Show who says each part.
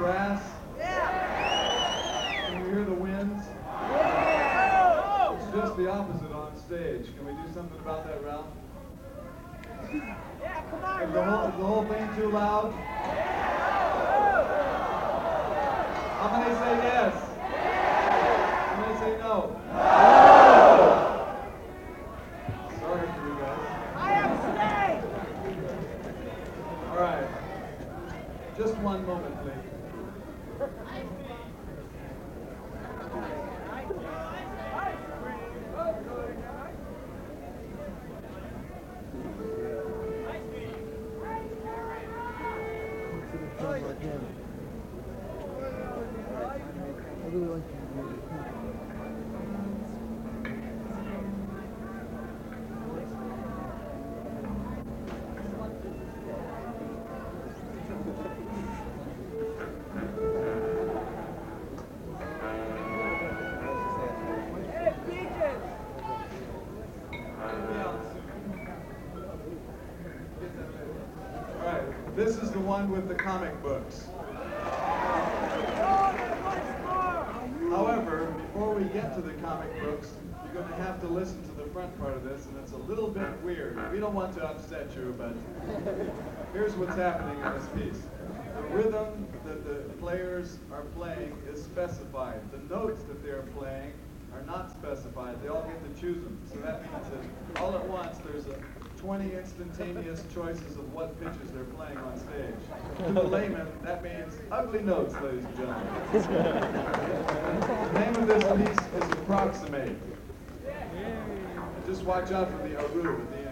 Speaker 1: brass? Can we hear the winds? It's just the opposite on stage. Can we do something about that, Ralph?
Speaker 2: Yeah, come on,
Speaker 1: Is the whole thing too loud? How many say yes? How many say no? Sorry for you guys.
Speaker 2: I abstain!
Speaker 1: All right. Just one moment, please. All right. This is the one with the comic books. However, before we get to the comic books, you're going to have to listen to the front part of this, and it's a little bit weird. We don't want to upset you, but here's what's happening in this piece. The rhythm that the players are playing is specified. The notes that they're playing are not specified. They all get to choose them. So that means that all at once there's 20 instantaneous choices of what pitches they're playing on stage. To the layman, that means ugly notes, ladies and gentlemen. The name of this piece is Approximate. Just watch out for the aru at the